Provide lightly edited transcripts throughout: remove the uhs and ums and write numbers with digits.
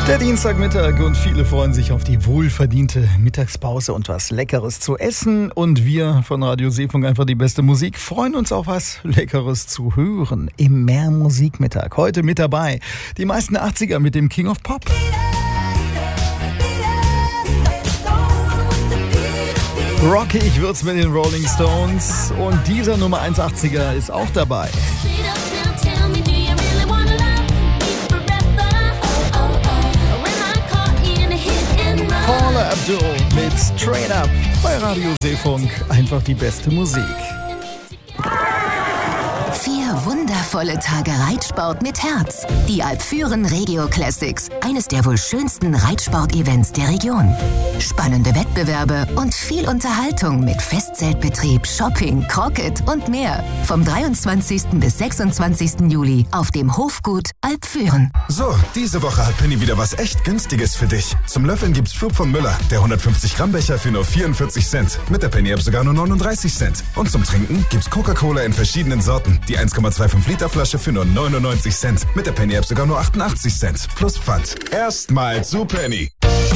Der Dienstagmittag und viele freuen sich auf die wohlverdiente Mittagspause und was Leckeres zu essen. Und wir von Radio Seefunk, einfach die beste Musik, freuen uns auf was Leckeres zu hören im Mehrmusikmittag. Heute mit dabei die meisten 80er mit dem King of Pop. Rockig wird's mit den Rolling Stones und dieser Nummer 1 80er ist auch dabei. Paula Abdul mit Straight Up bei Radio Seefunk. Einfach die beste Musik. 4 wundervolle Tage Reitsport mit Herz. Die Alpfüren Regio Classics. Eines der wohl schönsten Reitsport-Events der Region. Spannende Wettbewerbe und viel Unterhaltung mit Festzeltbetrieb, Shopping, Croquet und mehr. Vom 23. bis 26. Juli auf dem Hofgut Alpfüren. So, diese Woche hat Penny wieder was echt Günstiges für dich. Zum Löffeln gibt's Flup von Müller. Der 150 Gramm Becher für nur 44 Cent. Mit der Penny App sogar nur 39 Cent. Und zum Trinken gibt's Coca-Cola in verschiedenen Sorten. Die 1,25 Liter Flasche für nur 99 Cent. Mit der Penny App sogar nur 88 Cent. Plus Pfand. Erstmal zu Penny.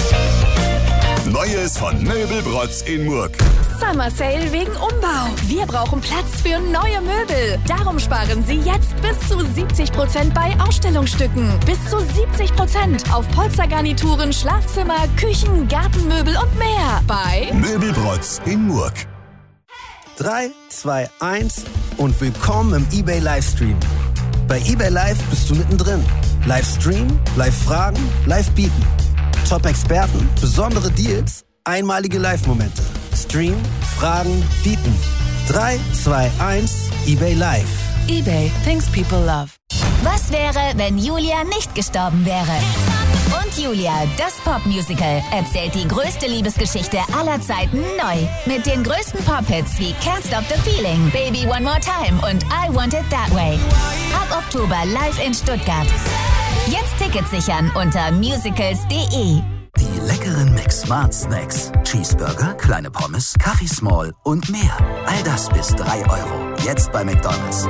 Neues von Möbelbrotz in Murg. Summer Sale wegen Umbau. Wir brauchen Platz für neue Möbel. Darum sparen Sie jetzt bis zu 70% bei Ausstellungsstücken. Bis zu 70% auf Polstergarnituren, Schlafzimmer, Küchen, Gartenmöbel und mehr. Bei Möbelbrotz in Murg. 3, 2, 1 und willkommen im eBay Livestream. Bei eBay Live bist du mittendrin. Livestream, Live-Fragen, Live-Bieten. Top-Experten, besondere Deals, einmalige Live-Momente. Stream, Fragen, Bieten. 3, 2, 1, eBay Live. eBay, things people love. Was wäre, wenn Julia nicht gestorben wäre? Und Julia, das Popmusical, erzählt die größte Liebesgeschichte aller Zeiten neu. Mit den größten Pop-Hits wie Can't Stop the Feeling, Baby One More Time und I Want It That Way. Ab Oktober live in Stuttgart. Jetzt Tickets sichern unter musicals.de. Die leckeren Mix-Smart Snacks. Cheeseburger, kleine Pommes, Kaffee Small und mehr. All das bis 3 €. Jetzt bei McDonald's.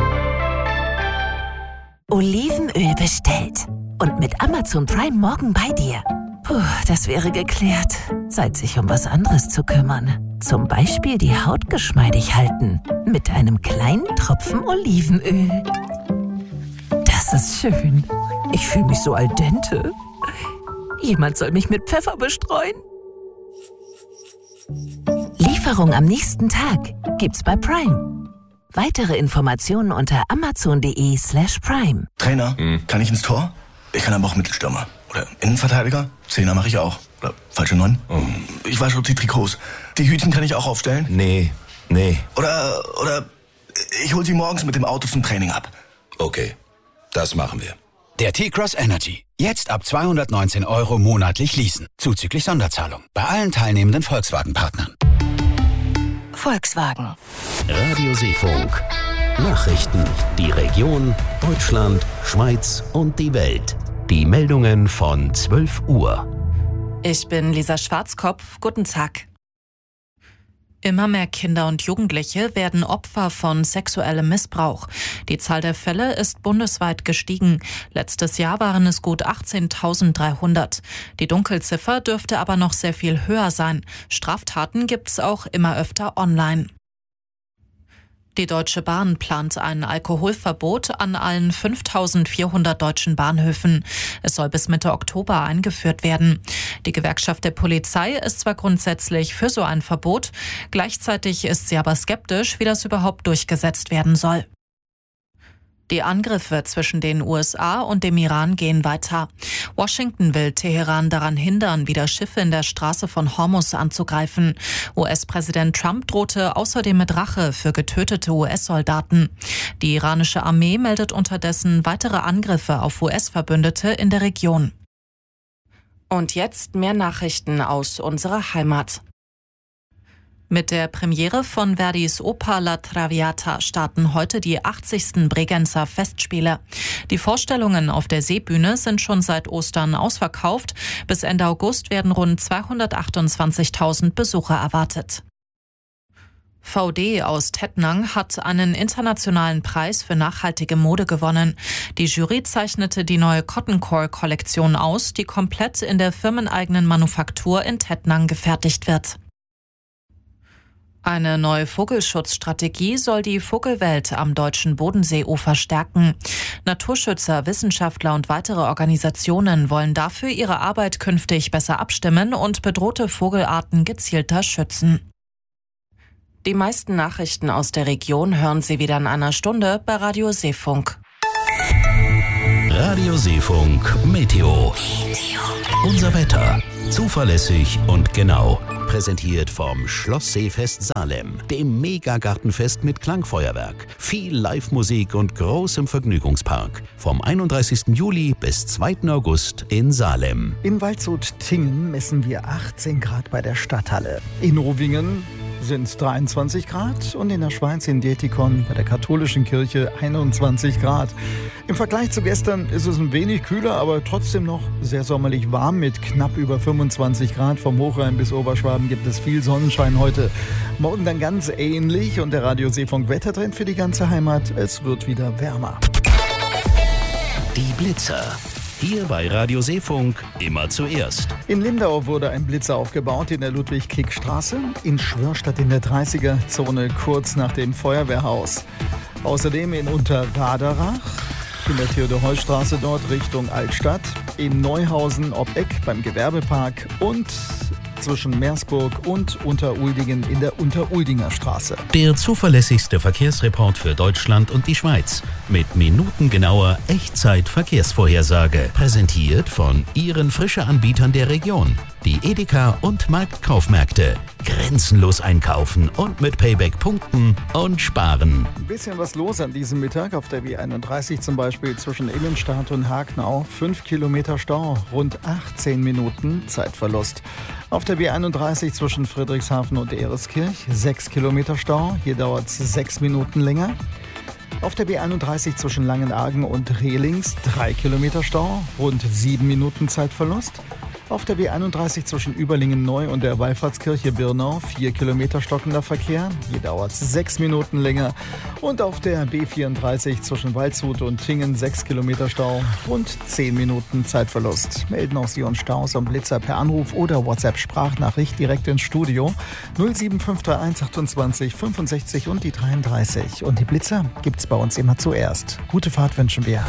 Olivenöl bestellt. Und mit Amazon Prime morgen bei dir. Puh, das wäre geklärt. Zeit, sich um was anderes zu kümmern. Zum Beispiel die Haut geschmeidig halten. Mit einem kleinen Tropfen Olivenöl. Das ist schön. Ich fühle mich so al dente. Jemand soll mich mit Pfeffer bestreuen. Lieferung am nächsten Tag gibt's bei Prime. Weitere Informationen unter amazon.de/prime. Trainer, kann ich ins Tor? Ich kann aber auch Mittelstürmer. Oder Innenverteidiger? Zehner mache ich auch. Oder falsche 9? Ich wasche die Trikots. Die Hütchen kann ich auch aufstellen? Nee. Oder ich hol sie morgens mit dem Auto zum Training ab. Okay, das machen wir. Der T-Cross Energy. Jetzt ab 219 € monatlich leasen. Zuzüglich Sonderzahlung. Bei allen teilnehmenden Volkswagen-Partnern. Volkswagen. Radio Seefunk. Nachrichten. Die Region, Deutschland, Schweiz und die Welt. Die Meldungen von 12 Uhr. Ich bin Lisa Schwarzkopf. Guten Tag. Immer mehr Kinder und Jugendliche werden Opfer von sexuellem Missbrauch. Die Zahl der Fälle ist bundesweit gestiegen. Letztes Jahr waren es gut 18.300. Die Dunkelziffer dürfte aber noch sehr viel höher sein. Straftaten gibt's auch immer öfter online. Die Deutsche Bahn plant ein Alkoholverbot an allen 5.400 deutschen Bahnhöfen. Es soll bis Mitte Oktober eingeführt werden. Die Gewerkschaft der Polizei ist zwar grundsätzlich für so ein Verbot, gleichzeitig ist sie aber skeptisch, wie das überhaupt durchgesetzt werden soll. Die Angriffe zwischen den USA und dem Iran gehen weiter. Washington will Teheran daran hindern, wieder Schiffe in der Straße von Hormuz anzugreifen. US-Präsident Trump drohte außerdem mit Rache für getötete US-Soldaten. Die iranische Armee meldet unterdessen weitere Angriffe auf US-Verbündete in der Region. Und jetzt mehr Nachrichten aus unserer Heimat. Mit der Premiere von Verdis Oper La Traviata starten heute die 80. Bregenzer Festspiele. Die Vorstellungen auf der Seebühne sind schon seit Ostern ausverkauft. Bis Ende August werden rund 228.000 Besucher erwartet. VD aus Tettnang hat einen internationalen Preis für nachhaltige Mode gewonnen. Die Jury zeichnete die neue Cotton Core-Kollektion aus, die komplett in der firmeneigenen Manufaktur in Tettnang gefertigt wird. Eine neue Vogelschutzstrategie soll die Vogelwelt am deutschen Bodenseeufer stärken. Naturschützer, Wissenschaftler und weitere Organisationen wollen dafür ihre Arbeit künftig besser abstimmen und bedrohte Vogelarten gezielter schützen. Die meisten Nachrichten aus der Region hören Sie wieder in einer Stunde bei Radio Seefunk. Radio Seefunk Meteo. Unser Wetter. Zuverlässig und genau. Präsentiert vom Schloss Seefest Salem, dem Megagartenfest mit Klangfeuerwerk, viel Live-Musik und großem Vergnügungspark. Vom 31. Juli bis 2. August in Salem. In Waldshut-Tingen messen wir 18 Grad bei der Stadthalle. In Rowingen sind es 23 Grad und in der Schweiz in Dietikon bei der katholischen Kirche 21 Grad. Im Vergleich zu gestern ist es ein wenig kühler, aber trotzdem noch sehr sommerlich warm mit knapp über 25 Grad. Vom Hochrhein bis Oberschwaben gibt es viel Sonnenschein heute. Morgen dann ganz ähnlich und der Radio Seefunk Wettertrend für die ganze Heimat. Es wird wieder wärmer. Die Blitzer. Hier bei Radio Seefunk immer zuerst. In Lindau wurde ein Blitzer aufgebaut in der Ludwig-Kick-Straße, in Schwörstadt in der 30er-Zone kurz nach dem Feuerwehrhaus. Außerdem in Unterraderach, in der Theodor-Heuss-Straße dort Richtung Altstadt, in Neuhausen ob Eck beim Gewerbepark und zwischen Meersburg und Unteruldingen in der Unteruldinger Straße. Der zuverlässigste Verkehrsreport für Deutschland und die Schweiz mit minutengenauer Echtzeit-Verkehrsvorhersage. Präsentiert von Ihren Frische-Anbietern der Region. Die Edeka und Marktkaufmärkte. Grenzenlos einkaufen und mit Payback punkten und sparen. Ein bisschen was los an diesem Mittag auf der B31 zum Beispiel zwischen Innenstadt und Hagenau. 5 Kilometer Stau, rund 18 Minuten Zeitverlust. Auf der B31 zwischen Friedrichshafen und Ereskirch 6 Kilometer Stau, hier dauert es 6 Minuten länger. Auf der B31 zwischen Langenargen und Rehlings 3 Kilometer Stau, rund 7 Minuten Zeitverlust. Auf der B31 zwischen Überlingen-Neu und der Wallfahrtskirche Birnau 4 Kilometer stockender Verkehr. Hier dauert es 6 Minuten länger. Und auf der B34 zwischen Waldshut und Tingen 6 Kilometer Stau, rund 10 Minuten Zeitverlust. Melden auch Sie uns Staus und Blitzer per Anruf oder WhatsApp-Sprachnachricht direkt ins Studio 07531 28 65 und die 33. Und die Blitzer gibt's bei uns immer zuerst. Gute Fahrt wünschen wir.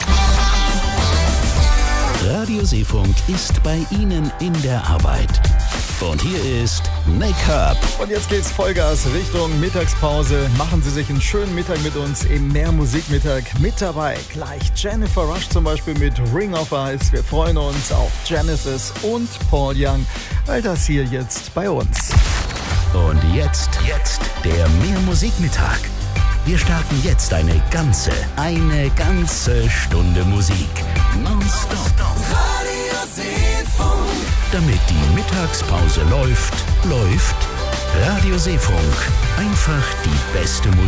Radio Seefunk ist bei Ihnen in der Arbeit. Und hier ist Make-up. Und jetzt geht's Vollgas Richtung Mittagspause. Machen Sie sich einen schönen Mittag mit uns im Mehrmusikmittag mit dabei. Gleich Jennifer Rush zum Beispiel mit Ring of Ice. Wir freuen uns auf Genesis und Paul Young. All das hier jetzt bei uns. Und jetzt der Mehrmusikmittag. Wir starten jetzt eine ganze Stunde Musik. Nonstop. Radio Seefunk. Damit die Mittagspause läuft Radio Seefunk. Einfach die beste Musik.